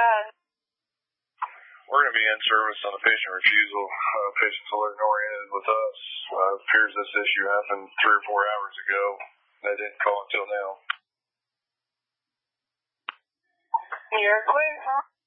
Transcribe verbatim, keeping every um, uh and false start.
bad. We're going to be in service on a patient refusal. Uh, patient's alert and oriented with us. Uh, it appears this issue happened three or four hours ago. They didn't call until now. You're clear, huh?